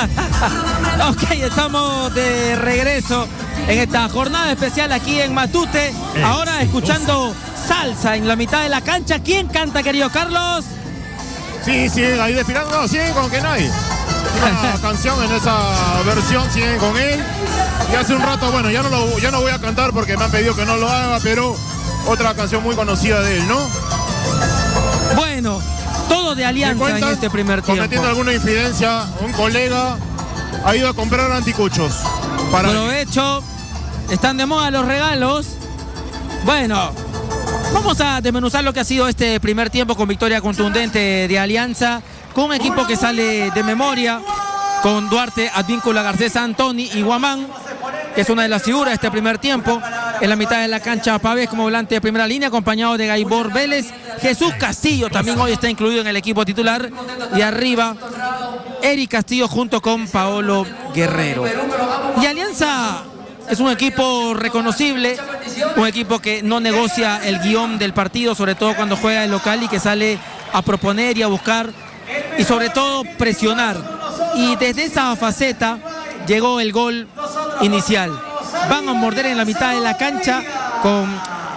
Ok, estamos de regreso en esta jornada especial aquí en Matute. Ahora escuchando salsa en la mitad de la cancha. ¿Quién canta, querido Carlos? Sí, ahí desfilando, no, siguen con Kenai. Una canción en esa versión, siguen con él. Y hace un rato, bueno, ya no voy a cantar porque me han pedido que no lo haga, pero otra canción muy conocida de él, ¿no? Bueno, todo de Alianza en este primer tiempo. Cometiendo alguna infidencia, un colega ha ido a comprar anticuchos. Aprovecho, están de moda los regalos. Bueno, vamos a desmenuzar lo que ha sido este primer tiempo con victoria contundente de Alianza, con un equipo que sale de memoria, con Duarte, Advíncula, Garcés, Antoni y Guamán, que es una de las figuras de este primer tiempo. En la mitad de la cancha, Pavés como volante de primera línea, acompañado de Gaibor Vélez. Jesús Castillo también hoy está incluido en el equipo titular. Y arriba, Eric Castillo junto con Paolo Guerrero. Y Alianza es un equipo reconocible, un equipo que no negocia el guión del partido, sobre todo cuando juega el local y que sale a proponer y a buscar y sobre todo presionar. Y desde esa faceta llegó el gol inicial. Van a morder en la mitad de la cancha con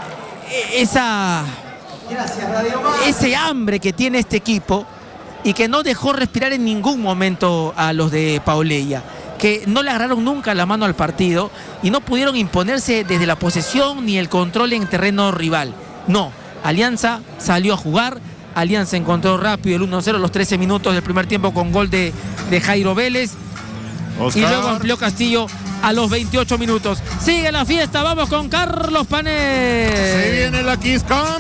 ese hambre que tiene este equipo y que no dejó respirar en ningún momento a los de Paulella, que no le agarraron nunca la mano al partido y no pudieron imponerse desde la posesión ni el control en terreno rival. No, Alianza salió a jugar, Alianza encontró rápido el 1-0 a los 13 minutos del primer tiempo con gol de Jairo Vélez. Oscar. Y luego amplió Castillo a los 28 minutos. Sigue la fiesta, vamos con Carlos Panet. Se viene la Kiss Cam.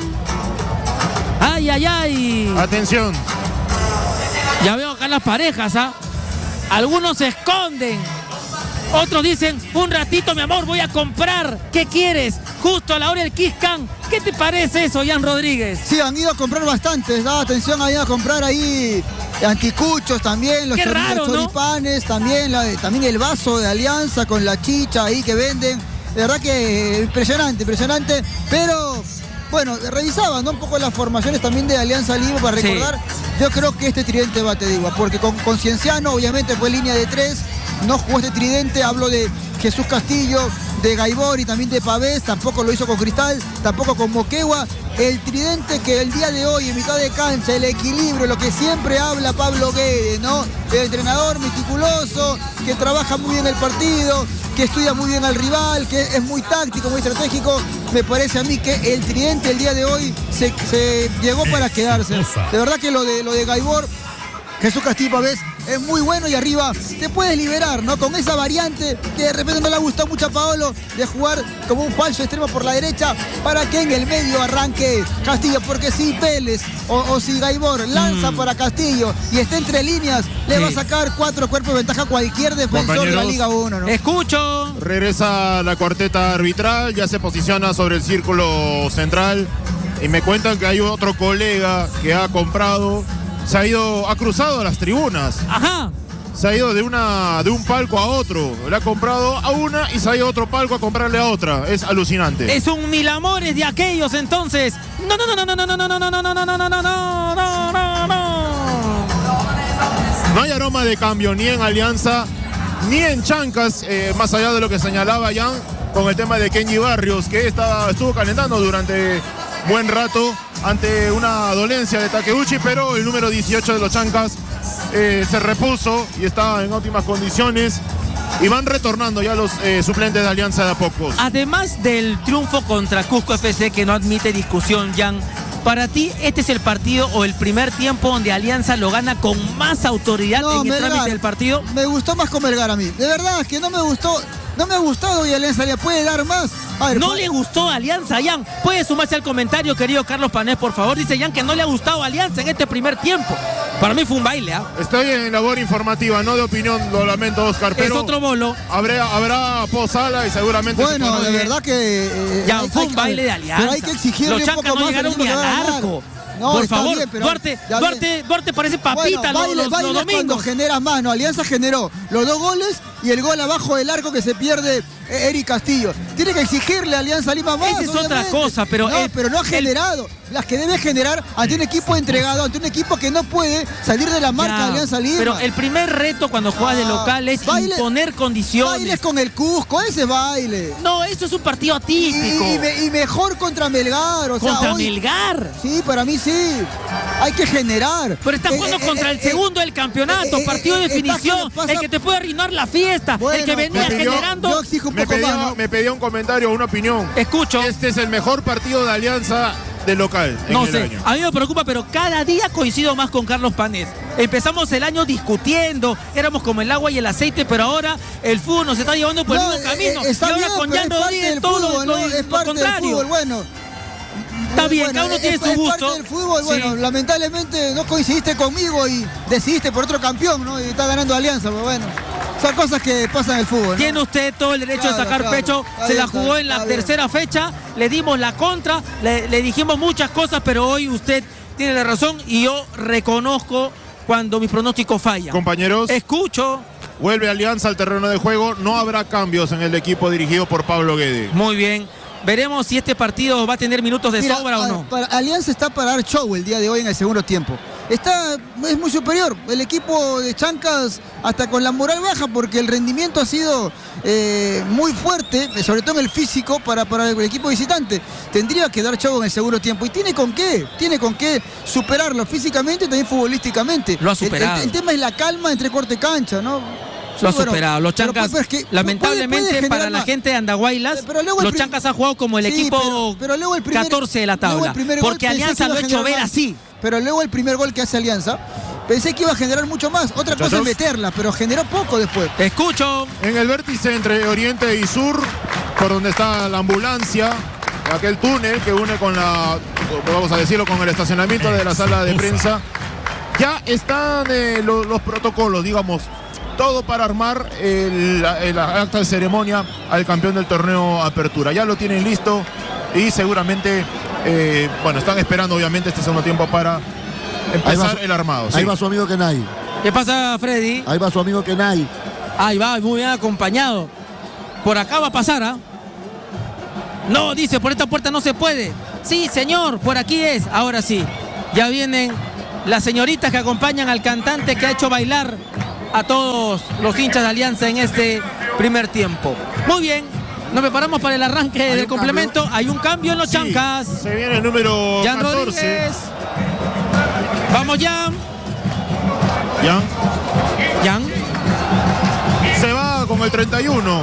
Ay. Atención. Ya veo acá las parejas, ¿ah? Algunos se esconden. Otros dicen, un ratito, mi amor, voy a comprar. ¿Qué quieres? Justo a la hora del Kiss Cam. ¿Qué te parece eso, Jan Rodríguez? Sí, han ido a comprar bastantes. Atención, han ido a comprar ahí anticuchos también, los choripanes, ¿no? también el vaso de Alianza con la chicha ahí que venden. De verdad que impresionante, pero bueno, revisaba, ¿no?, un poco las formaciones también de Alianza Lima para recordar. Sí. Yo creo que este tridente va, te digo, porque con Cienciano obviamente fue línea de 3, no jugó este tridente, hablo de Jesús Castillo, de Gaibor y también de Pavés, tampoco lo hizo con Cristal, tampoco con Moquegua. El tridente que el día de hoy en mitad de cancha, el equilibrio, lo que siempre habla Pablo Guedes, ¿no? El entrenador meticuloso, que trabaja muy bien el partido, que estudia muy bien al rival, que es muy táctico, muy estratégico. Me parece a mí que el tridente el día de hoy se llegó para quedarse. De verdad que lo de Gaibor, Jesús Castillo y Pavés es muy bueno y arriba te puedes liberar, ¿no? Con esa variante que de repente no le ha gustado mucho a Paolo de jugar como un falso extremo por la derecha para que en el medio arranque Castillo, porque si Vélez o si Gaibor lanza para Castillo y está entre líneas, le va a sacar 4 cuerpos de ventaja a cualquier defensor de la Liga 1, ¿no? Escucho. Regresa la cuarteta arbitral, ya se posiciona sobre el círculo central y me cuentan que hay otro colega que ha comprado. Ha cruzado las tribunas. Ajá. Se ha ido de un palco a otro. Le ha comprado a una y se ha ido a otro palco a comprarle a otra. Es alucinante. Es un mil amores de aquellos entonces. No. No hay aroma de cambio ni en Alianza ni en Chancas, más allá de lo que señalaba Jan con el tema de Kenji Barrios, que estuvo calentando durante buen rato ante una dolencia de Takeuchi, pero el número 18 de los Chancas se repuso y está en óptimas condiciones y van retornando ya los suplentes de Alianza de a pocos. Además del triunfo contra Cusco FC, que no admite discusión, Jan, para ti este es el partido o el primer tiempo donde Alianza lo gana con más autoridad en el trámite del partido. Me gustó más con Melgar a mí, de verdad es que no me gustó. No me ha gustado y Alianza le puede dar más. A ver, no le gustó Alianza, Jan. Puede sumarse al comentario, querido Carlos Panet, por favor. Dice Jan que no le ha gustado Alianza en este primer tiempo. Para mí fue un baile, ¿ah? Estoy en labor informativa, no de opinión, lo lamento, Oscar. Pero es otro bolo. Habrá posala y seguramente... Bueno, de verdad que... ya fue un baile de Alianza. Pero hay que exigirle los un poco no más. Llegaron ni al arco. No, por favor, bien, pero Duarte parece papita. Bueno, los domingos. cuando generas más, no, Alianza generó los 2 goles y el gol abajo del arco que se pierde Eric Castillo. Tiene que exigirle a Alianza Lima más. Esa es otra cosa, pero no ha generado las que debe generar ante un equipo entregado, ante un equipo que no puede salir de la marca de Alianza Lima. Pero el primer reto cuando juegas de local es imponer condiciones. Bailes con el Cusco, ese baile. No, eso es un partido atípico. Y mejor contra Melgar. ¿Contra Melgar? Sí, para mí sí. Hay que generar. Pero está jugando contra el segundo del campeonato, partido de definición, el que te puede arruinar la fiesta, el que venía generando. Yo exijo un poco más, ¿no? Me pedía un comentario, una opinión. Escucho. Este es el mejor partido de Alianza de local en el año. A mí me preocupa, pero cada día coincido más con Carlos Panés. Empezamos el año discutiendo, éramos como el agua y el aceite, pero ahora el fútbol nos está llevando por el mismo camino. Y ahora con Jan Rodríguez todo lo contrario. Bueno, está bien, cada uno tiene su gusto. Es parte del fútbol, bueno, lamentablemente no coincidiste conmigo y decidiste por otro campeón, ¿no? Y está ganando Alianza, pero bueno. Son cosas que pasan en el fútbol, ¿no? Tiene usted todo el derecho de sacar pecho. Se la jugó en la tercera fecha, le dimos la contra, le dijimos muchas cosas, pero hoy usted tiene la razón y yo reconozco cuando mis pronósticos fallan. Compañeros, escucho. Vuelve Alianza al terreno de juego, no habrá cambios en el equipo dirigido por Pablo Guede. Muy bien. Veremos si este partido va a tener minutos de sobra o no. Alianza está para dar show el día de hoy en el segundo tiempo. Es muy superior. El equipo de Chancas hasta con la moral baja porque el rendimiento ha sido muy fuerte, sobre todo en el físico para el equipo visitante. Tendría que dar show en el segundo tiempo y tiene con qué superarlo físicamente y también futbolísticamente. Lo ha superado. El tema es la calma entre corte y cancha, ¿no? Lo ha superado. Los Chancas, lamentablemente para la gente de Andahuaylas, los Chancas han jugado como el equipo pero 14 de la tabla. Porque Alianza lo ha hecho ver así. Pero luego el primer gol que hace Alianza, pensé que iba a generar mucho más. Otra cosa es meterla, pero generó poco después. Escucho. En el vértice entre Oriente y Sur, por donde está la ambulancia, aquel túnel que une con vamos a decirlo, con el estacionamiento de la sala de prensa, ya están los protocolos, digamos. Todo para armar el acta de ceremonia al campeón del torneo Apertura. Ya lo tienen listo y seguramente, están esperando obviamente este segundo tiempo para empezar el armado. Ahí va su amigo Kenay. ¿Qué pasa, Freddy? Ahí va su amigo Kenay. Ahí va, muy bien acompañado. Por acá va a pasar, ¿ah? No, dice, por esta puerta no se puede. Sí, señor, por aquí es. Ahora sí. Ya vienen las señoritas que acompañan al cantante que ha hecho bailar a todos los hinchas de Alianza en este primer tiempo. Muy bien, nos preparamos para el arranque del complemento. Cambio. Hay un cambio en los Chancas. Se viene el número Jan 14. Rodríguez. Vamos, Jan. Se va con el 31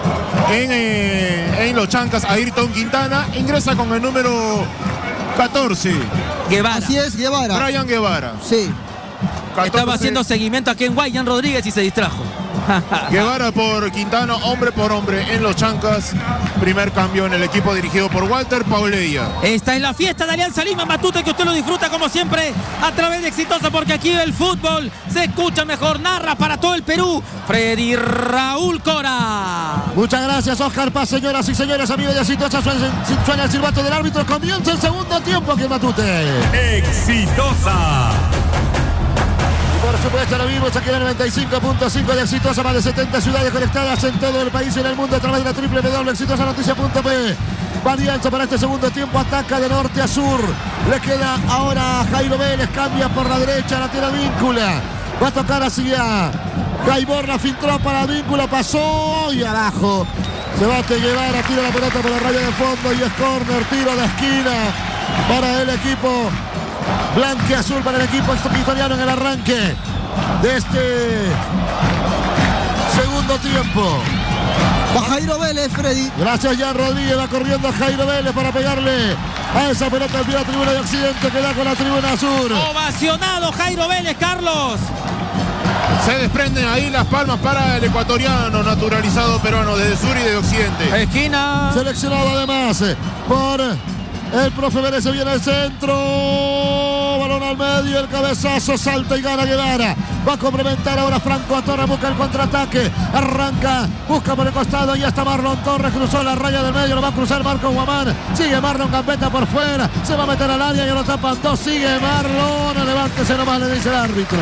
en los Chancas. Ayrton Quintana ingresa con el número 14. Guevara. Así es, Guevara. Brian Guevara. Sí. 14. Estaba haciendo seguimiento aquí en Guay, Jan Rodríguez, y se distrajo. Guevara por Quintana, hombre por hombre en los Chancas. Primer cambio en el equipo dirigido por Walter Pauleya. Esta es la fiesta de Alianza Lima, Matute, que usted lo disfruta como siempre a través de Exitosa, porque aquí el fútbol se escucha mejor, narra para todo el Perú Freddy Raúl Cora. Muchas gracias, Oscar Paz, señoras y señores, amigos de Exitosa. Suena el silbato del árbitro, comienza el segundo tiempo aquí en Matute. Exitosa. Por supuesto, lo vimos aquí en el 95.5 de Exitosa, más de 70 ciudades conectadas en todo el país y en el mundo a través de la www.exitosanoticia.p. Alianza para este segundo tiempo, ataca de norte a sur. Le queda ahora a Jairo Vélez, cambia por la derecha, la tiene Víncula. Va a tocar hacia Gaibor, la filtró para Víncula, pasó y abajo. Se va a Guevara, tira la pelota por la raya de fondo y es córner, tiro de esquina para el equipo blanquiazul, para el equipo victoriano en el arranque de este segundo tiempo. Va Jairo Vélez, Freddy. Gracias, Jan Rodríguez. Va corriendo Jairo Vélez para pegarle a esa pelota al pie de la tribuna de Occidente que da con la tribuna sur. Ovacionado Jairo Vélez, Carlos. Se desprenden ahí las palmas para el ecuatoriano naturalizado peruano desde sur y de occidente. Esquina. Seleccionado además por el profe Vélez. Se viene el centro. Balón al medio, el cabezazo, salta y gana Guevara. Va a complementar ahora Franco Torres, busca el contraataque. Arranca, busca por el costado. Y está Marlon Torres, cruzó la raya del medio. Lo va a cruzar Marco Guamán. Sigue Marlon, Gambetta por fuera. Se va a meter al área y lo tapan dos. Sigue Marlon. Levántese nomás, le dice el árbitro.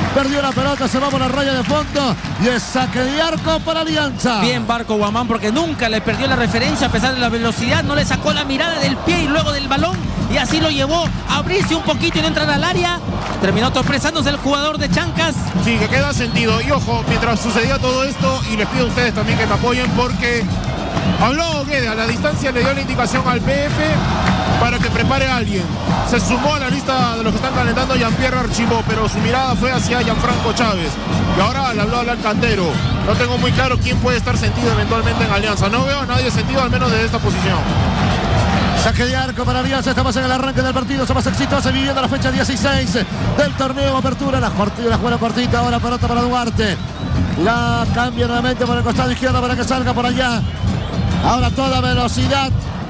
Perdió la pelota, se va por la raya de fondo y es saque de arco para Alianza. Bien Barco Guamán, porque nunca le perdió la referencia a pesar de la velocidad, no le sacó la mirada del pie y luego del balón y así lo llevó a abrirse un poquito y no entrar al área. Terminó sorpresándose el jugador de Chancas. Sí, que queda sentido. Y ojo, mientras sucedía todo esto, y les pido a ustedes también que me apoyen porque habló Guede, a la distancia le dio la indicación al PF para que prepare a alguien. Se sumó a la lista de los que están calentando Jean-Pierre Archibó, pero su mirada fue hacia Gianfranco Chávez. Y ahora le habló al Cantero. No tengo muy claro quién puede estar sentido eventualmente en Alianza. No veo a nadie sentido, al menos de esta posición. Saque de arco para Alianza, estamos en el arranque del partido, somos exitosos viviendo la fecha 16 del torneo Apertura, la juega cortita, ahora pelota para Duarte, la cambia nuevamente por el costado izquierdo para que salga por allá, ahora toda velocidad,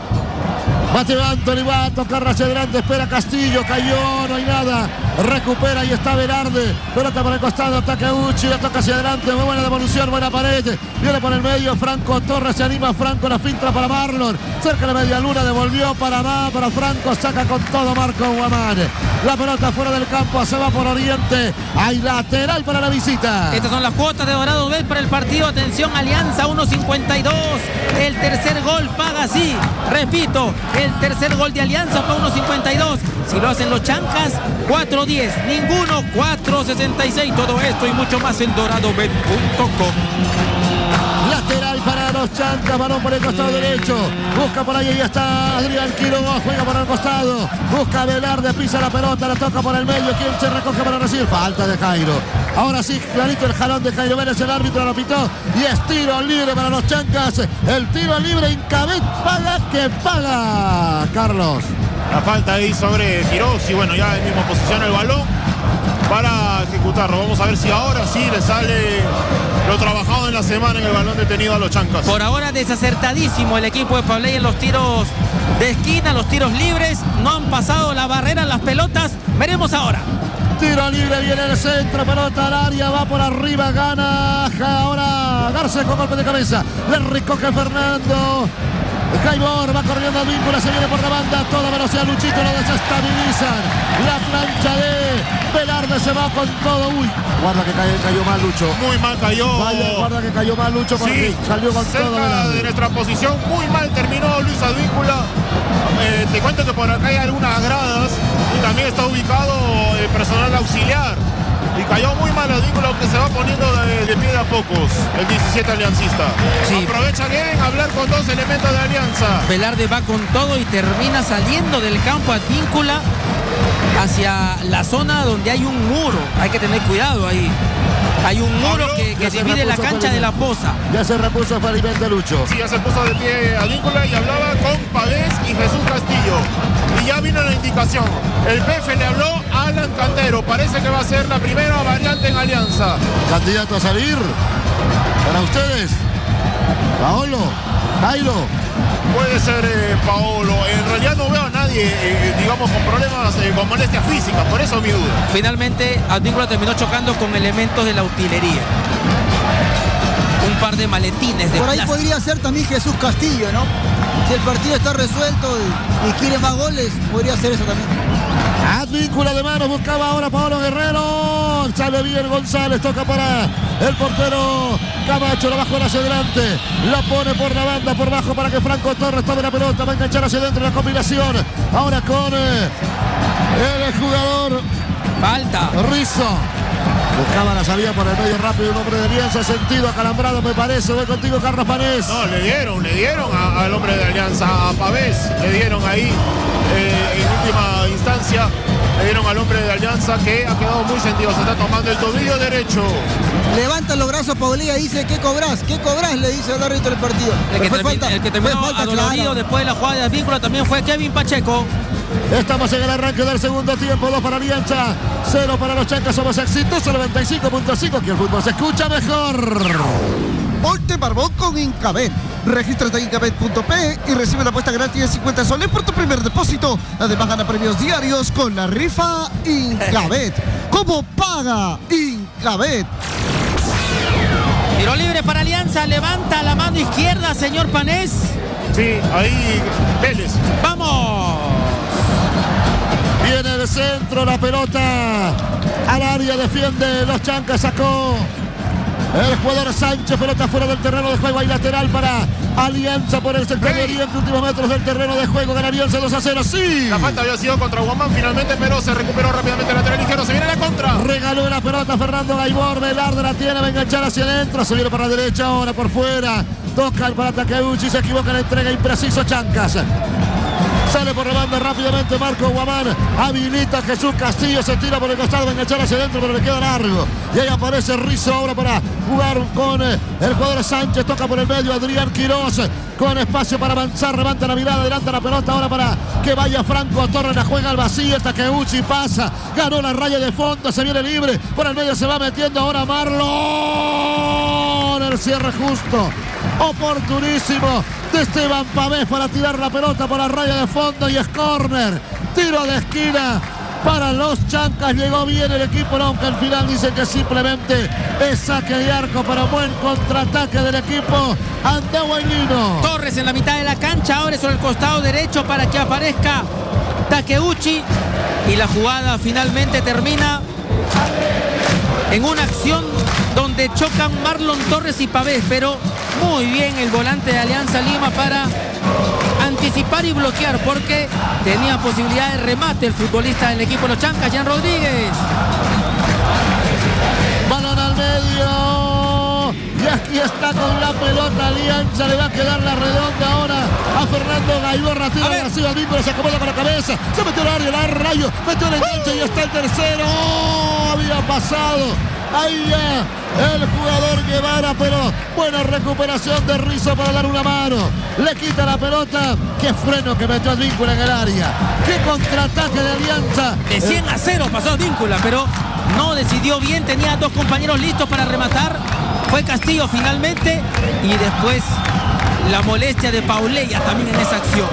Mateo Anthony va a tocar hacia adelante, espera Castillo, cayó, no hay nada, recupera y está Velarde, pelota por el costado, ataca Uchi, la toca hacia adelante, muy buena devolución, buena pared, viene por el medio, Franco Torres, se anima Franco, la finta para Marlon, cerca de la media luna, devolvió para Franco, saca con todo Marco Guamán, la pelota fuera del campo, se va por Oriente, hay lateral para la visita. Estas son las cuotas de Dorado Bet para el partido, atención Alianza 1.52, el tercer gol paga así, repito, el tercer gol de Alianza paga 1.52, si lo hacen los Chancas 4.10, ninguno 4.66, todo esto y mucho más en doradobet.com. Lateral para los Chancas, balón por el costado derecho, busca por ahí está Adrián Quiroga, juega por el costado, busca Velarde, pisa la pelota, la toca por el medio, quien se recoge para recibir, falta de Jairo. Ahora sí, clarito el jalón de Jairo Vélez, el árbitro lo pitó y es tiro libre para los Chancas, el tiro libre, Incabet paga que paga, Carlos. La falta ahí sobre Quiroz y bueno, ya en misma posición el balón para ejecutarlo. Vamos a ver si ahora sí le sale lo trabajado en la semana en el balón detenido a los Chancas. Por ahora desacertadísimo el equipo de Pabley en los tiros de esquina, los tiros libres, no han pasado la barrera, las pelotas, veremos ahora. Tiro libre, viene el centro, pelota al área, va por arriba, gana ahora García con golpe de cabeza, le recoge Fernando. Caibor va corriendo al vínculo, se viene por la banda, toda velocidad, Luchito lo desestabilizan. La plancha de Velarde se va con todo. Uy, guarda que cayó mal Lucho. Muy mal cayó. Vaya, guarda que cayó mal Lucho porque sí, salió con todo Velarde. De nuestra posición, muy mal terminó Luis Advíncula. Te cuento que por acá hay algunas gradas y también está ubicado el personal auxiliar. Y cayó muy mal Advíncula, que se va poniendo de pie de a pocos el 17 aliancista. Sí. Aprovecha bien hablar con dos elementos de Alianza. Velarde va con todo y termina saliendo del campo Advíncula hacia la zona donde hay un muro. Hay que tener cuidado ahí. Hay un muro que divide la cancha de la Poza. Ya se repuso felizmente Lucho. Sí, ya se puso de pie Advíncula y hablaba con Pavés y Jesús Castillo. Y ya vino la indicación. El PF le habló a Alan Cantero. Parece que va a ser la primera variante en Alianza. Candidato a salir para ustedes. Paolo, Jairo. Puede ser Paolo. En realidad no veo a nadie, digamos, con problemas, con molestias físicas. Por eso mi duda. Finalmente, Advíncula terminó chocando con elementos de la utilería. Un par de maletines de por ahí plástico. Podría ser también Jesús Castillo, ¿no? Si el partido está resuelto y quiere más goles, podría ser eso también. Advíncula de manos, buscaba ahora Paolo Guerrero. Sale bien González, toca para el portero Camacho, la bajó hacia adelante, la pone por la banda, por bajo para que Franco Torres tome la pelota, va a enganchar hacia adentro la combinación. Ahora con el jugador falta Rizzo. Buscaba la salida por el medio rápido, un hombre de Alianza, sentido acalambrado me parece. Voy contigo, Carlos Panés. No, le dieron al hombre de Alianza, a Pavés, le dieron ahí en última instancia, le dieron al hombre de Alianza que ha quedado muy sentido, se está tomando el tobillo derecho. Levanta los brazos Paulía y dice, ¿qué cobras? ¿Qué cobras? Le dice al árbitro del partido. El que terminó adolorido claro. Después de la jugada de Advíncula también fue Kevin Pacheco. Estamos en el arranque del segundo tiempo, 2 para Alianza, 0 para los Chancas, somos exitosos, 95.5, que el fútbol se escucha mejor. Ponte barbón con Incabet. Regístrate en incabet.pe y recibe la apuesta gratis de 50 soles por tu primer depósito. Además gana premios diarios con la rifa Incabet. ¿Cómo paga Incabet? Tiro libre para Alianza, levanta la mano izquierda, señor Panés. Sí, ahí Vélez. ¡Vamos! Viene el centro, la pelota al área, defiende los Chancas, sacó el jugador Sánchez, pelota fuera del terreno de juego, hay lateral para Alianza por el sector de oriente, últimos metros del terreno de juego, gana Alianza 2-0, sí. La falta había sido contra Guamán finalmente, pero se recuperó rápidamente el lateral izquierdo, se viene la contra. Regaló la pelota Fernando Gaibor, Velarde la tiene, va a enganchar hacia adentro, se viene para la derecha, ahora por fuera, toca el para Takeuchi, se equivoca en la entrega, impreciso Chancas. Sale por la banda rápidamente Marco Guamán. Habilita a Jesús Castillo. Se tira por el costado. Va a enganchar hacia adentro, pero le queda largo. Y ahí aparece Rizzo ahora para jugar con el jugador Sánchez. Toca por el medio Adrián Quirós. Con espacio para avanzar. Levanta la mirada. Adelanta la pelota ahora para que vaya Franco Torres. La juega al vacío. Takeuchi pasa. Ganó la raya de fondo. Se viene libre. Por el medio se va metiendo ahora Marlon. El cierre justo. Oportunísimo de Esteban Pavés para tirar la pelota por la raya de fondo y es córner. Tiro de esquina para los Chancas. Llegó bien el equipo, aunque al final dicen que simplemente es saque de arco para buen contraataque del equipo andahuaylino. Torres en la mitad de la cancha, ahora sobre el costado derecho para que aparezca Takeuchi. Y la jugada finalmente termina en una acción donde chocan Marlon Torres y Pavés, pero muy bien el volante de Alianza Lima para anticipar y bloquear, porque tenía posibilidad de remate el futbolista del equipo de los Chancas, Jan Rodríguez. Balón al medio. Y aquí está con la pelota Alianza, le va a quedar la redonda ahora a Fernando Gaibor, tira García al vínculo, se acomoda con la cabeza, se metió el área, la rayo, metió el enganche y está el tercero. Había pasado. Ahí ya el jugador Guevara, pero buena recuperación de Rizzo para dar una mano. Le quita la pelota. Qué freno que metió Advíncula en el área. Qué contraataque de Alianza. De 100-0 pasó Advíncula, pero no decidió bien. Tenía dos compañeros listos para rematar. Fue Castillo finalmente. Y después la molestia de Pauleya también en esa acción.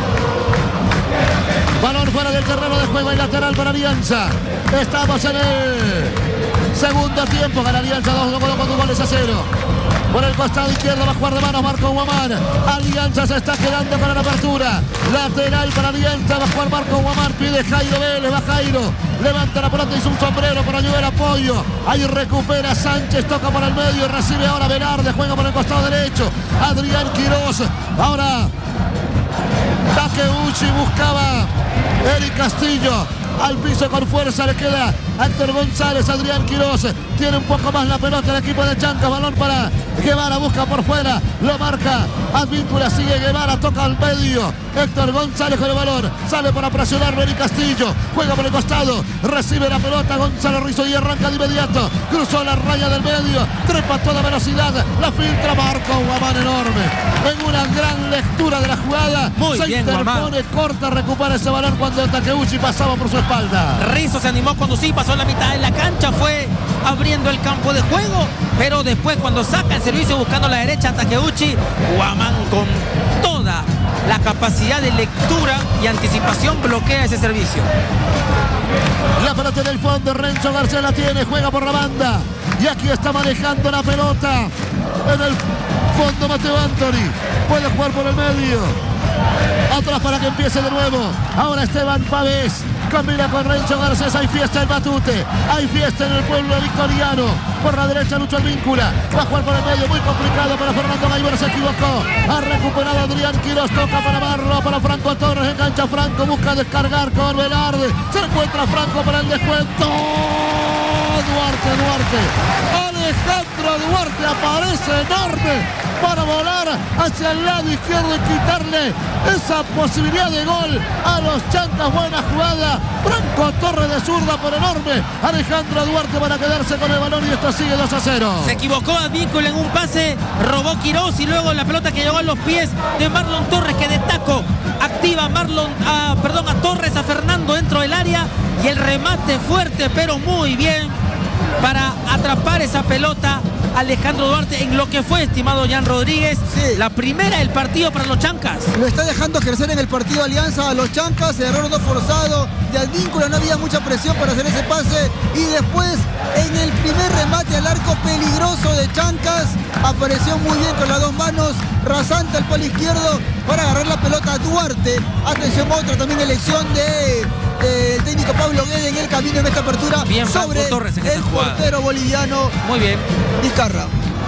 Balón fuera del terreno de juego y lateral para Alianza. Estamos en el segundo tiempo. Gana Alianza 2-0. Por el costado izquierdo va a jugar de manos Marco Guamán. Alianza se está quedando para la apertura. Lateral para Alianza. Va a jugar Marco Guamán. Pide Jairo Vélez. Va Jairo. Levanta la pelota. Hizo un sombrero para ayudar el apoyo. Ahí recupera Sánchez. Toca por el medio. Recibe ahora Velarde. Juega por el costado derecho. Adrián Quirós. Ahora Takeuchi buscaba Eric Castillo. Al piso con fuerza le queda Héctor González. Adrián Quirós tiene un poco más la pelota el equipo de Chancas. Balón para Guevara, busca por fuera, lo marca Advíncula, sigue Guevara, toca al medio. Héctor González con el balón, sale para presionarlo Eric Castillo, juega por el costado, recibe la pelota Gonzalo Rizzo y arranca de inmediato. Cruzó la raya del medio, trepa a toda velocidad, la filtra Marco Guamán, enorme. En una gran lectura de la jugada, muy se bien, interpone, Guamán. Corta, recupera ese balón cuando Takeuchi pasaba por su espalda. Rizzo se animó cuando sí pasó la mitad de la cancha, fue abriendo el campo de juego, pero después cuando saca el servicio buscando la derecha Takeuchi, Guamán con toda la capacidad de lectura y anticipación bloquea ese servicio. La pelota en el fondo, Renzo García la tiene, juega por la banda y aquí está manejando la pelota en el fondo Mateo Antoni, puede jugar por el medio, atrás para que empiece de nuevo. Ahora Esteban Pavés combina con Renzo Garcés, hay fiesta en Matute, hay fiesta en el pueblo victoriano. Por la derecha Lucho Advíncula, va a jugar por el medio, muy complicado para Fernando Gaibor, se equivocó, ha recuperado Adrián Quirós, toca para Marlo, para Franco Torres, engancha Franco, busca descargar con Velarde, se encuentra Franco para el descuento. Alejandro Duarte aparece enorme para volar hacia el lado izquierdo y quitarle esa posibilidad de gol a los Chancas. Buena jugada, Franco Torres de zurda por enorme, Alejandro Duarte para quedarse con el balón y esto sigue 2-0. Se equivocó Advíncula en un pase, robó Quirós y luego la pelota que llegó a los pies de Marlon Torres, que de taco activa a Torres, a Fernando dentro del área, y el remate fuerte pero muy bien para atrapar esa pelota Alejandro Duarte en lo que fue, estimado Jan Rodríguez, sí, la primera del partido para los Chancas. Lo está dejando crecer en el partido Alianza a los Chancas, error no forzado de Advíncula, no había mucha presión para hacer ese pase y después en el primer remate al arco peligroso de Chancas apareció muy bien con las dos manos, rasante al palo izquierdo para agarrar la pelota a Duarte. Atención, otra también elección del técnico Pablo Guede en el camino en esta apertura bien, sobre Torres en el portero boliviano. Muy bien. Vizcarra.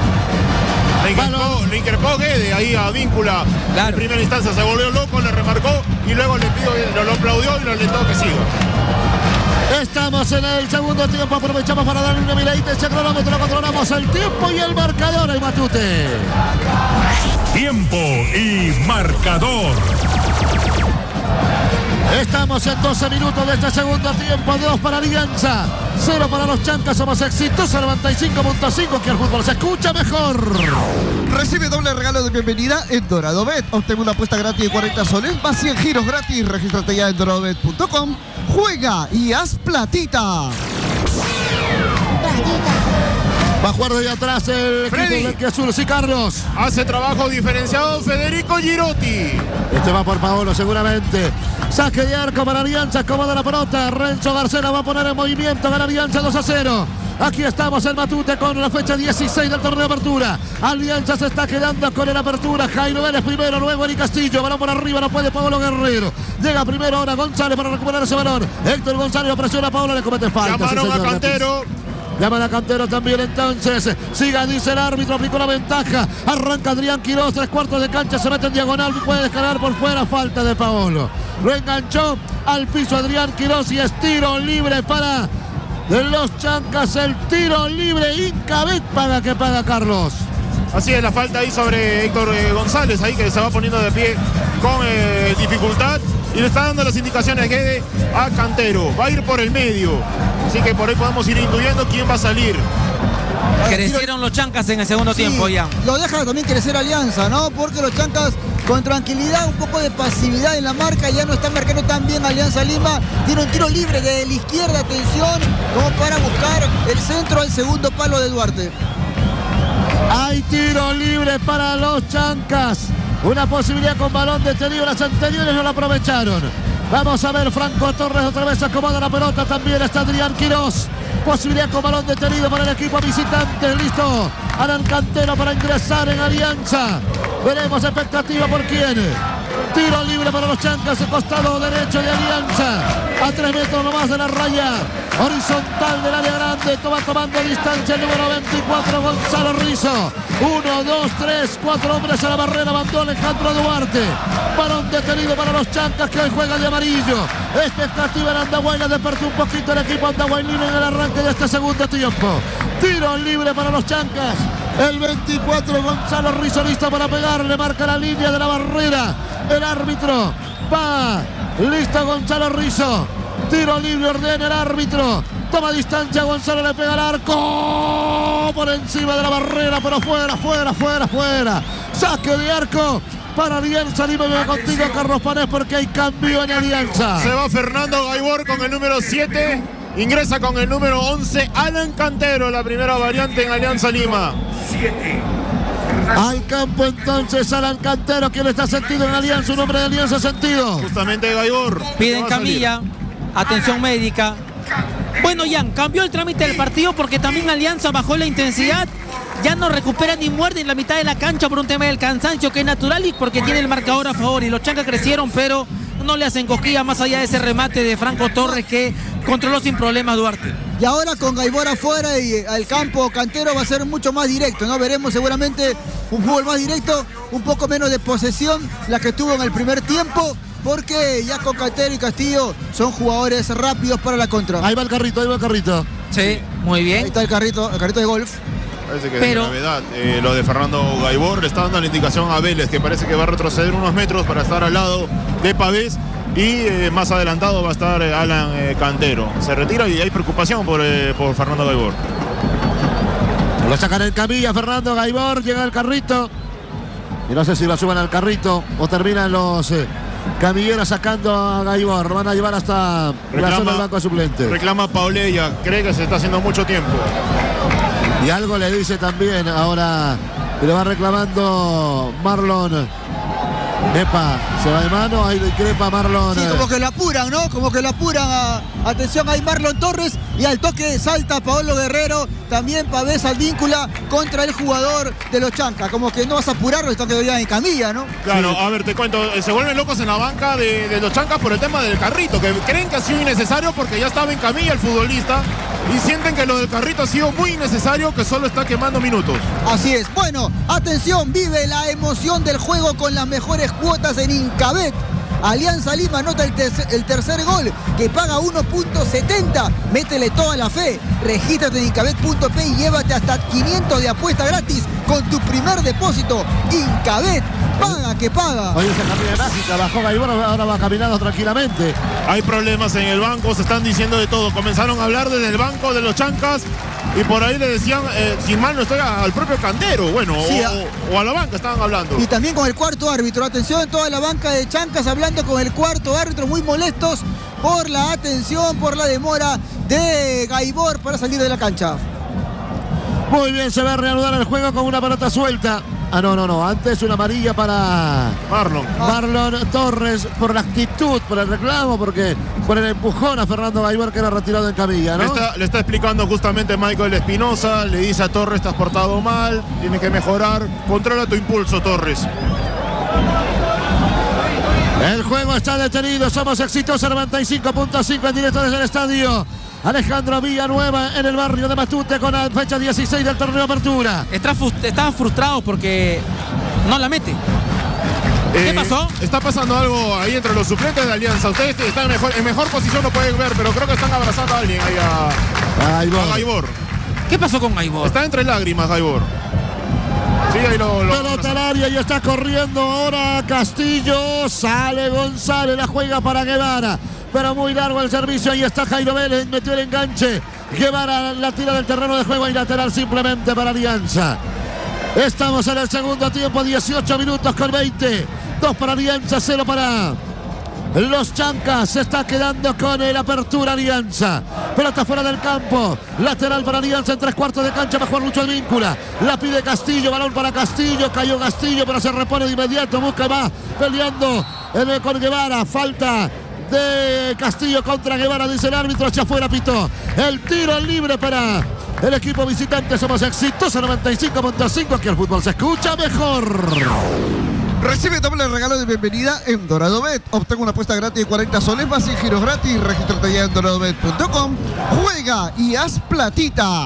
Le increpó Guede ahí a Víncula. Claro. En primera instancia se volvió loco, le remarcó y luego le pidió, lo aplaudió y lo alentó que siga. Estamos en el segundo tiempo, aprovechamos para darle una miradita ese cronómetro, controlamos el tiempo y el marcador, el Matute. Tiempo y marcador. Estamos en 12 minutos de este segundo tiempo, 2 para Alianza, 0 para los Chancas, somos exitosos, 95.5, que el fútbol se escucha mejor. Recibe doble regalo de bienvenida en Dorado Bet. Obtén una apuesta gratis de 40 soles, más 100 giros gratis. Regístrate ya en doradobet.com. Juega y haz platita. Va a jugar desde atrás el equipo blanquiazul, sí, Carlos. Hace trabajo diferenciado Federico Girotti. Este va por Paolo seguramente. Saque de arco para Alianza, acomoda la pelota. Renzo García va a poner en movimiento, gana Alianza 2-0. Aquí estamos el Matute con la fecha 16 del torneo de apertura. Alianza se está quedando con el apertura. Jairo Vélez primero, luego Eri Castillo. Balón por arriba, no puede Paolo Guerrero. Llega primero ahora González para recuperar ese balón. Héctor González lo presiona a Paolo, le comete falta. Llamaron a Cantero. Llaman a Cantero también entonces. Siga, dice el árbitro, aplicó la ventaja. Arranca Adrián Quirós, 3/4 de cancha, se mete en diagonal, puede descargar por fuera, falta de Paolo. Lo enganchó al piso Adrián Quirós y es tiro libre para los Chancas. El tiro libre, Incabet paga, que paga Carlos. Así es, la falta ahí sobre Héctor González, ahí que se va poniendo de pie con dificultad. Y le está dando las indicaciones Guede a Cantero. Va a ir por el medio. Así que por ahí podemos ir intuyendo quién va a salir. Crecieron los Chancas en el segundo tiempo, ya. Lo deja también crecer Alianza, ¿no? Porque los Chancas con tranquilidad, un poco de pasividad en la marca, ya no están marcando tan bien Alianza Lima. Tiene un tiro libre de la izquierda, atención, como para buscar el centro al segundo palo de Duarte. Hay tiro libre para los Chancas. Una posibilidad con balón detenido, las anteriores no lo aprovecharon. Vamos a ver, Franco Torres otra vez acomoda la pelota, también está Adrián Quirós. Posibilidad con balón detenido para el equipo visitante, listo. Alan Cantero para ingresar en Alianza. Veremos expectativa por quién. Tiro libre para los Chancas, el costado derecho de Alianza. A 3 metros nomás de la raya horizontal del área grande. Toma tomando distancia el número 24, Gonzalo Rizzo. 1, 2, 3, 4 hombres a la barrera. Mandó Alejandro Duarte. Balón detenido para los Chancas, que hoy juega de amarillo. Expectativa en Andahuayla. Despertó un poquito el equipo andahuaylino en el arranque de este segundo tiempo. Tiro libre para los Chancas. El 24, Gonzalo Rizzo, listo para pegarle. Marca la línea de la barrera. El árbitro va. Listo Gonzalo Rizzo. Tiro libre, ordena el árbitro. Toma distancia, Gonzalo le pega al arco. Por encima de la barrera, pero fuera. Saque de arco para Alianza Lima. Viene contigo, Carlos Panés, porque hay cambio en Alianza. Se va Fernando Gaibor con el número 7. Ingresa con el número 11, Alan Cantero, la primera variante en Alianza Lima. Al campo entonces Alan Cantero, quien está sentido en Alianza, un hombre de Alianza sentido. Justamente Gaibor. Piden camilla, atención médica. Bueno, Jan, cambió el trámite del partido porque también Alianza bajó la intensidad. Ya no recupera ni muerde en la mitad de la cancha por un tema del cansancio, que es natural y porque tiene el marcador a favor. Y los Chancas crecieron, pero no le hacen cosquilla más allá de ese remate de Franco Torres que controló sin problema Duarte. Y ahora con Gaibor afuera y al campo Cantero va a ser mucho más directo, ¿no? Veremos seguramente un fútbol más directo, un poco menos de posesión, la que tuvo en el primer tiempo, porque ya con Cantero y Castillo son jugadores rápidos para la contra. Ahí va el carrito. Sí, muy bien. Ahí está el carrito de golf. Parece que es novedad. Lo de Fernando Gaibor le está dando la indicación a Vélez, que parece que va a retroceder unos metros para estar al lado de Pavés. Y más adelantado va a estar Alan Cantero. Se retira y hay preocupación por Fernando Gaibor. Lo sacan en camilla Fernando Gaibor, llega el carrito. Y no sé si lo suban al carrito o terminan los camilleros sacando a Gaibor. Van a llevar hasta la zona del banco suplente. Reclama Pauleya, cree que se está haciendo mucho tiempo. Y algo le dice también ahora, le va reclamando Marlon Epa, se va de mano, ahí lo increpa Marlon. Sí, como que lo apuran, ¿no? Como que lo apuran. Atención, ahí Marlon Torres. Y al toque salta Paolo Guerrero. También Pavés Advíncula contra el jugador de los Chancas. Como que no vas a apurarlo, esto que veía en camilla, ¿no? Claro, a ver, te cuento, se vuelven locos en la banca de los Chancas por el tema del carrito, que creen que ha sido innecesario porque ya estaba en camilla el futbolista y sienten que lo del carrito ha sido muy innecesario, que solo está quemando minutos. Así es. Bueno, atención, vive la emoción del juego con las mejores cuotas en Incabet. Alianza Lima anota el tercer gol, que paga 1.70. Métele toda la fe. Regístrate en Incabet.p y llévate hasta 500 de apuesta gratis con tu primer depósito. Incabet, paga que paga. Oye, esa camina mágica, bajó Gaibor, ahora va caminando tranquilamente. Hay problemas en el banco, se están diciendo de todo. Comenzaron a hablar desde el banco de los Chancas y por ahí le decían, si mal no estoy, al propio Cantero, bueno, sí, o a la banca estaban hablando. Y también con el cuarto árbitro. Atención, toda la banca de Chancas hablando con el cuarto árbitro, muy molestos por la atención, por la demora de Gaibor para salir de la cancha. Muy bien, se va a reanudar el juego con una pelota suelta. No. Antes una amarilla para Marlon Torres por la actitud, por el reclamo, porque por el empujón a Fernando Gaibor, que era retirado en camilla, ¿no? Le está explicando justamente Michael Espinosa, le dice a Torres, te has portado mal, tienes que mejorar, controla tu impulso, Torres. El juego está detenido, somos exitosos, 95.5 en directo desde el estadio Alejandro Villanueva en el barrio de Matute con la fecha 16 del torneo de apertura. Estaban frustrados porque no la mete. ¿Qué pasó? Está pasando algo ahí entre los suplentes de Alianza. Ustedes están en mejor posición, lo pueden ver, pero creo que están abrazando a alguien ahí a Gaibor. ¿Qué pasó con Gaibor? Está entre lágrimas Gaibor. Sí, ahí pelota al área y está corriendo ahora Castillo. Sale González, la juega para Guevara, pero muy largo el servicio. Ahí está Jairo Vélez, metió el enganche. Guevara la tira del terreno de juego y lateral simplemente para Alianza. Estamos en el segundo tiempo, 18 minutos con 20. 2 para Alianza, 0 para los Chancas. Se está quedando con el apertura Alianza. Pelota fuera del campo. Lateral para Alianza en 3/4 de cancha. Va a jugar Lucho Advíncula. La pide Castillo. Balón para Castillo. Cayó Castillo, pero se repone de inmediato. Busca y va peleando con Guevara. Falta de Castillo contra Guevara, dice el árbitro. Hacia afuera pitó. El tiro libre para el equipo visitante. Somos exitosos, 95.5. Aquí el fútbol se escucha mejor. Recibe doble regalo de bienvenida en Dorado Bet. Obtenga una apuesta gratis de 40 soles más sin giros gratis. Regístrate ya en doradobet.com. Juega y haz platita.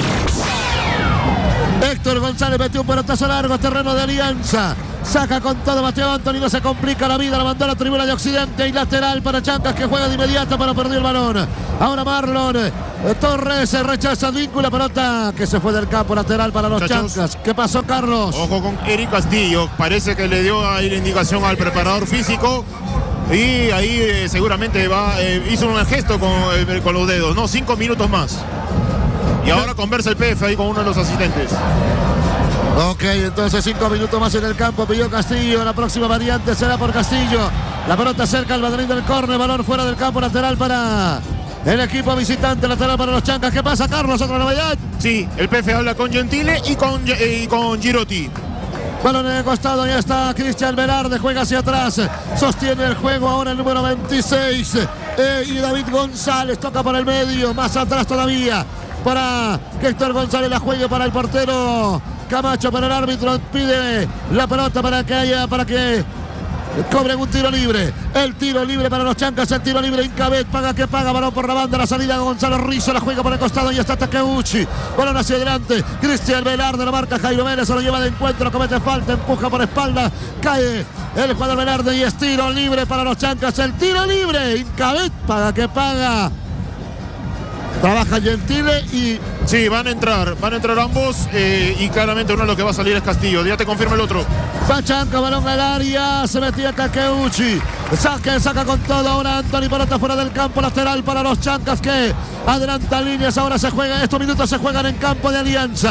Héctor González metió un pelotazo largo, terreno de Alianza. Saca con todo Mateo Antoni, no se complica la vida, la mandó a la tribuna de Occidente y lateral para Chancas, que juega de inmediato, pero perdió el balón. Ahora Marlon Torres rechaza Advíncula, pelota que se fue del campo, lateral para los Chancas. ¿Qué pasó, Carlos? Ojo con Eric Castillo, parece que le dio ahí la indicación al preparador físico. Y ahí seguramente hizo un gesto con los dedos, ¿no? 5 minutos más. Y ahora conversa el PF ahí con uno de los asistentes. Ok, entonces 5 minutos más en el campo, pidió Castillo. La próxima variante será por Castillo. La pelota cerca al banderín del córner, balón fuera del campo, lateral para el equipo visitante, lateral para los Chancas. ¿Qué pasa, Carlos? ¿Otra novedad? Sí, el PF habla con Gentile y con Girotti. Balón en el costado, ya está Cristian Velarde, juega hacia atrás, sostiene el juego ahora el número 26. Y David González toca por el medio, más atrás todavía, para que Héctor González la juegue para el portero Camacho, pero el árbitro pide la pelota para que cobren un tiro libre. El tiro libre para los Chancas, el tiro libre Incabet, paga que paga, balón por la banda, la salida de Gonzalo Rizzo, la juega por el costado y está Takeuchi. Balón hacia adelante, Cristian Velarde, la marca Jairo Vélez, se lo lleva de encuentro, comete falta, empuja por espalda, cae el jugador Velarde y es tiro libre para los Chancas, el tiro libre, Incabet, paga que paga. Trabaja Gentile y... Sí, van a entrar ambos y claramente uno de los que va a salir es Castillo. Ya te confirma el otro. Pachanca, balón al área, se metía Takeuchi. Saca con todo ahora Antoni, pelota fuera del campo, lateral para los Chancas que adelantan líneas. Ahora se juega, estos minutos se juegan en campo de Alianza.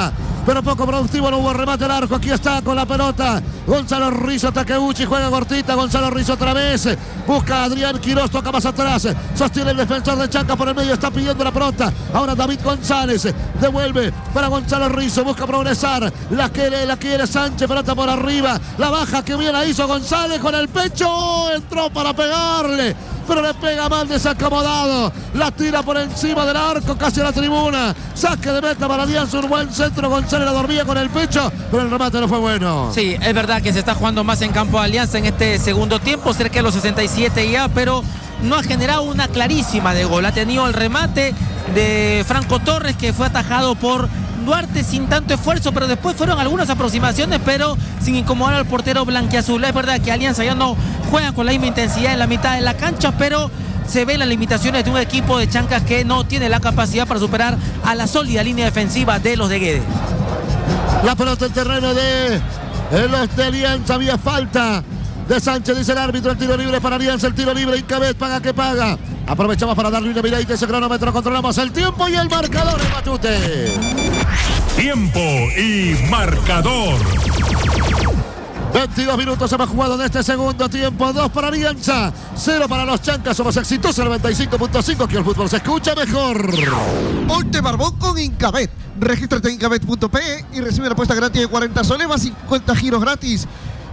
pero poco productivo, no hubo remate al arco. Aquí está con la pelota Gonzalo Rizo. Takeuchi juega cortita, Gonzalo Rizo otra vez, busca a Adrián Quiroz, toca más atrás, sostiene el defensor de Chancas por el medio, está pidiendo la pelota. Ahora David González devuelve para Gonzalo Rizo, busca progresar, la quiere Sánchez, pelota por arriba, la baja que bien la hizo González con el pecho, entró para pegarle, pero le pega mal desacomodado, la tira por encima del arco, casi a la tribuna, saque de meta para Alianza, un buen centro, González la dormía con el pecho, pero el remate no fue bueno. Sí, es verdad que se está jugando más en campo de Alianza en este segundo tiempo, cerca de los 67 ya, pero no ha generado una clarísima de gol. Ha tenido el remate de Franco Torres, que fue atajado por Duarte sin tanto esfuerzo, pero después fueron algunas aproximaciones, pero sin incomodar al portero blanquiazul. Es verdad que Alianza ya no juega con la misma intensidad en la mitad de la cancha, pero se ven las limitaciones de un equipo de Chancas que no tiene la capacidad para superar a la sólida línea defensiva de los de Guede. La pelota en terreno de los de Alianza, había falta de Sánchez, dice el árbitro. El tiro libre para Alianza, el tiro libre, Incabet paga que paga. Aprovechamos para darle una miradita a ese cronómetro, controlamos el tiempo y el marcador en Matute. Tiempo y marcador. 22 minutos hemos jugado en este segundo tiempo. 2 para Alianza, 0 para los Chancas. Somos exitosos, 95.5, que el fútbol se escucha mejor. Ponte barbón con Incabet. Regístrate en incabet.pe y recibe la apuesta gratis de 40 soles más 50 giros gratis.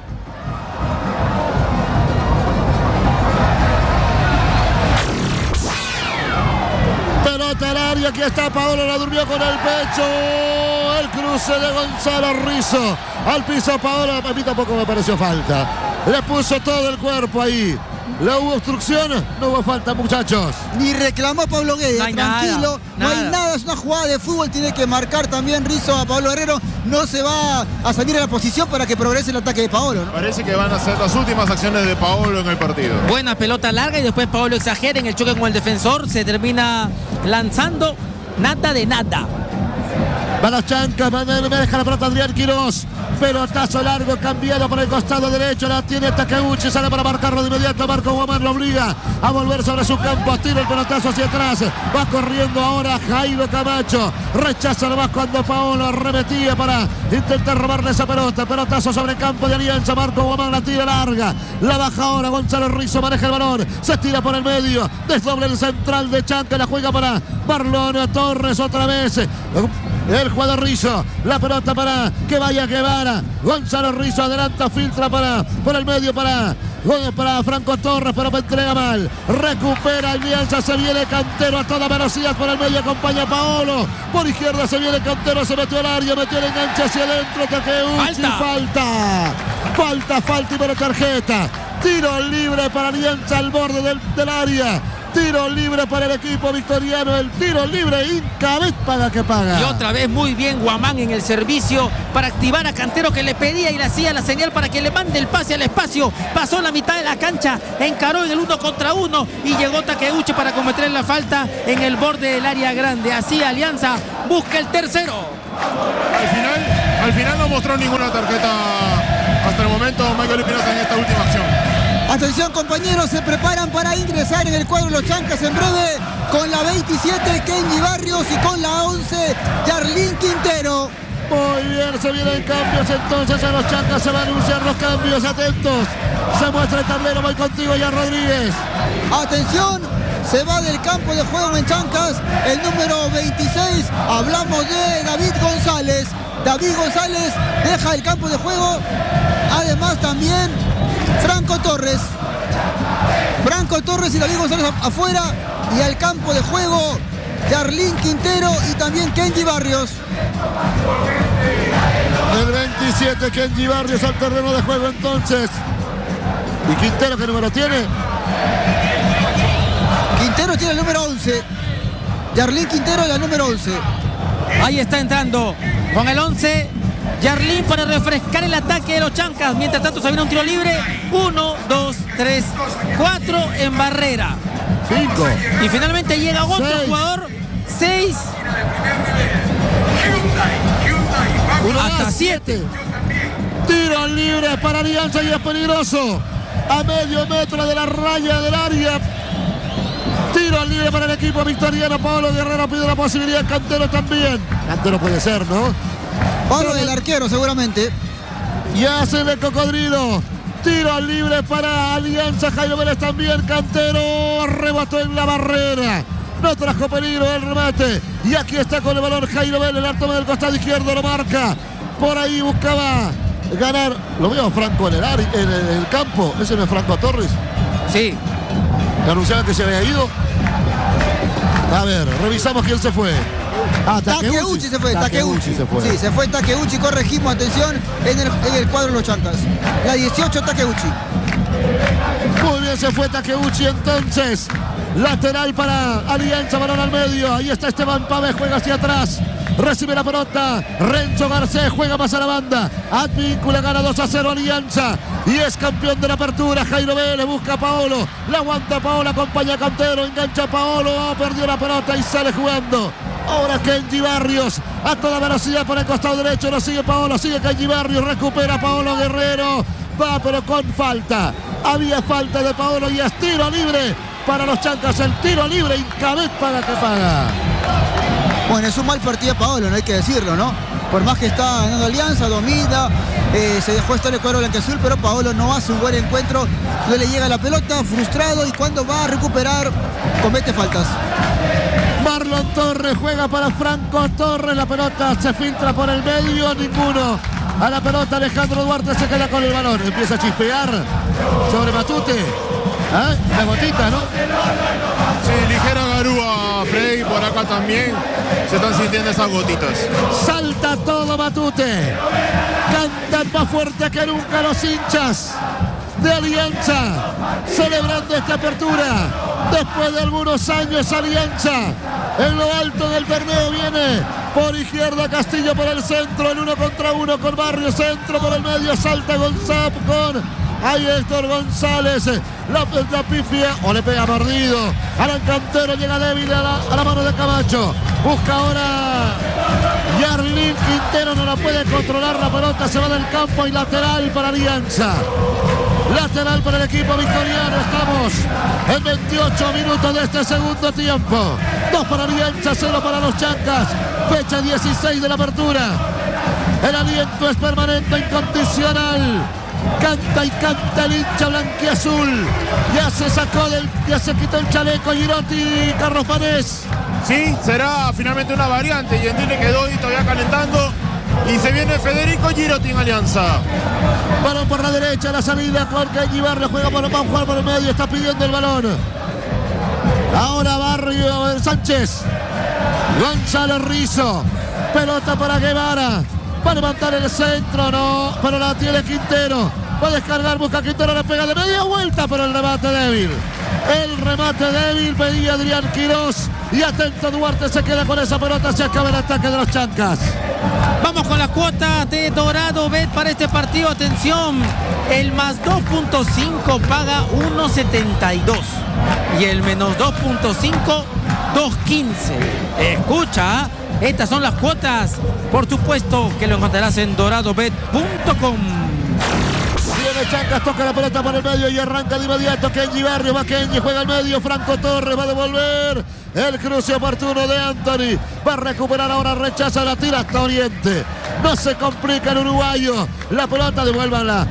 Pelota al área, aquí está Paolo, la durmió con el pecho. El cruce de Gonzalo Rizo al piso. Paolo, a mí tampoco me pareció falta. Le puso todo el cuerpo ahí. ¿Le hubo obstrucción? No hubo falta, muchachos. Ni reclamó Pablo Guede, no hay tranquilo, no hay nada, es una jugada de fútbol, tiene que marcar también Rizo a Pablo Herrero, no se va a salir a la posición para que progrese el ataque de Paolo, ¿no? Parece que van a ser las últimas acciones de Paolo en el partido. Buena pelota larga y después Paolo exagera en el choque con el defensor, se termina lanzando, nada de nada. Van las Chancas, me deja la pelota Adrián Quiroz. Pelotazo largo, cambiado por el costado derecho, la tiene Takeuchi, sale para marcarlo de inmediato. Marco Guamán lo obliga a volver sobre su campo, tira el pelotazo hacia atrás, va corriendo ahora Jairo Camacho, rechaza nomás cuando Paolo arremetía para intentar robarle esa pelota. Pelotazo sobre el campo de Alianza, Marco Guamán la tira larga, la baja ahora Gonzalo Rizo, maneja el balón, se tira por el medio, desdoble el central de Chanca, la juega para Marlon Torres otra vez. El jugador Rizo, la pelota para que vaya Guevara. Gonzalo Rizo adelanta, filtra por el medio para Franco Torres, pero me entrega mal. Recupera Alianza, se viene Cantero a toda velocidad por el medio, acompaña a Paolo. Por izquierda se viene Cantero, se metió al área, metió el enganche hacia adentro. Takeuchi, falta y para tarjeta. Tiro libre para Alianza al borde del área. Tiro libre para el equipo victoriano, el tiro libre, Incabet paga que paga. Y otra vez muy bien Guamán en el servicio para activar a Cantero, que le pedía y le hacía la señal para que le mande el pase al espacio. Pasó la mitad de la cancha, encaró en el 1 contra 1 y llegó Takeuchi para cometer la falta en el borde del área grande. Así Alianza busca el tercero. Al final no mostró ninguna tarjeta hasta el momento Michael Espinosa en esta última acción. Atención compañeros, se preparan para ingresar en el cuadro de los Chancas en breve con la 27 Kenji Barrios y con la 11 Yarlín Quintero. Muy bien, se vienen cambios entonces a los Chancas, se van a anunciar los cambios, atentos. Se muestra el tablero, voy contigo ya Rodríguez. Atención, se va del campo de juego en Chancas el número 26, hablamos de David González. David González deja el campo de juego, además también Franco Torres y David González afuera, y al campo de juego Yarlín Quintero y también Kenji Barrios. El 27 Kenji Barrios al terreno de juego entonces. ¿Y Quintero qué número tiene? Quintero tiene el número 11. Yarlín Quintero es la número 11. Ahí está entrando con el 11 Yarlín para refrescar el ataque de los Chancas. Mientras tanto se viene un tiro libre. 1, 2, 3, 4 en barrera. 5. Y finalmente llega otro jugador. 6. Hasta 7. Tiro libre para Alianza y es peligroso. A medio metro de la raya del área. Tiro libre para el equipo victoriano. Paolo Guerrero pide la posibilidad. Cantero también. Cantero puede ser, ¿no? Palo del arquero seguramente. Y hace de cocodrilo. Tiro libre para Alianza. Jairo Vélez también. Cantero rebotó en la barrera. No trajo peligro el remate. Y aquí está con el balón Jairo Vélez. La toma del costado izquierdo, lo marca. Por ahí buscaba ganar. Lo veo Franco en el campo. ¿Ese no es Franco Torres? Sí. ¿Le anunciaban que se había ido? A ver, revisamos quién se fue. Takeuchi se fue. Takeuchi se fue. Sí, se fue Takeuchi. Corregimos, atención, en el cuadro de los Chancas. La 18, Takeuchi. Muy bien, se fue Takeuchi entonces. Lateral para Alianza, balón al medio. Ahí está Esteban Pávez, juega hacia atrás. Recibe la pelota. Renzo Garcés juega más a la banda. Advíncula gana 2-0 Alianza. Y es campeón de la apertura. Jairo Vélez busca a Paolo. La aguanta Paolo, acompaña a Cantero. Engancha a Paolo. Perdió la pelota y sale jugando. Ahora Kenji Barrios a toda velocidad por el costado derecho. Lo sigue Paolo. Sigue Kenji Barrios. Recupera Paolo Guerrero. Va pero con falta. Había falta de Paolo y es tiro libre para los Chancas. El tiro libre. Incabet paga que paga. Bueno, es un mal partido Paolo, no hay que decirlo, ¿no? Por más que está ganando Alianza, domina, se dejó estar el cuadro blanquiazul, pero Paolo no hace un buen encuentro, no le llega la pelota, frustrado, y cuando va a recuperar, comete faltas. Marlon Torres juega para Franco Torres, la pelota se filtra por el medio, ninguno. A la pelota Alejandro Duarte se queda con el balón, empieza a chispear sobre Matute. ¿Ah? La gotita, ¿no? Sí, ligera garúa, Freddy, por acá también se están sintiendo esas gotitas. Salta todo Matute. Cantan más fuerte que nunca los hinchas de Alianza, celebrando esta apertura. Después de algunos años, Alianza en lo alto del torneo viene por izquierda Castillo por el centro, en 1 contra 1 con Barrio, centro por el medio, salta González con... Ahí Héctor González, la pifia o le pega mordido. Alan Cantero llega débil a la mano de Camacho. Busca ahora Yarlín Quintero, no la puede controlar, la pelota se va del campo y lateral para Alianza. Lateral para el equipo victoriano. Estamos en 28 minutos de este segundo tiempo. 2 para Alianza, 0 para los Chancas. Fecha 16 de la apertura. El aliento es permanente, incondicional. Canta y canta el hincha blanquiazul. Ya se quitó el chaleco Girotti, Carlos Panés. Sí, será finalmente una variante. Gentile quedó y todavía calentando. Y se viene Federico Girotti en Alianza. Balón por la derecha, la salida con Kenji Barrio. Juega para jugar por el medio, está pidiendo el balón. Ahora Barrio Sánchez. Gonzalo Rizzo. Pelota para Guevara. Va a levantar el centro, no, pero la tiene Quintero. Va a descargar, busca Quintero, la pega de media vuelta, pero el remate débil. El remate débil pedía Adrián Quirós. Y atento Duarte, se queda con esa pelota, se acaba el ataque de los Chancas. Vamos con la cuota de Dorado Bet para este partido. Atención, el más 2.5 paga 1.72 y el menos 2.5, 2.15. Escucha, estas son las cuotas. Por supuesto que lo encontrarás en doradobet.com. Viene Chancas, toca la pelota por el medio y arranca de inmediato Kenji Barrio. Va Kenji, juega al medio. Franco Torres va a devolver el cruce oportuno de Anthony. Va a recuperar ahora, rechaza la tira hasta Oriente. No se complica el uruguayo. La pelota, devuélvanla.